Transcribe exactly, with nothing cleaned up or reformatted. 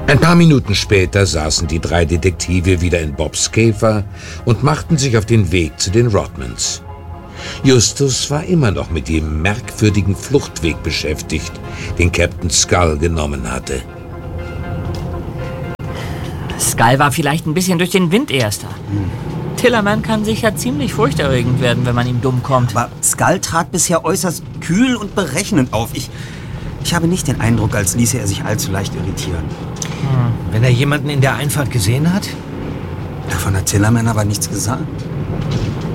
Ein paar Minuten später saßen die drei Detektive wieder in Bobs Käfer und machten sich auf den Weg zu den Rodmans. Justus war immer noch mit dem merkwürdigen Fluchtweg beschäftigt, den Captain Skull genommen hatte. Skull war vielleicht ein bisschen durch den Wind erster. Hm. Tillerman kann sicher ziemlich furchterregend werden, wenn man ihm dumm kommt. Aber Skull trat bisher äußerst kühl und berechnend auf. Ich, ich habe nicht den Eindruck, als ließe er sich allzu leicht irritieren. Hm. Wenn er jemanden in der Einfahrt gesehen hat? Davon hat Tillerman aber nichts gesagt.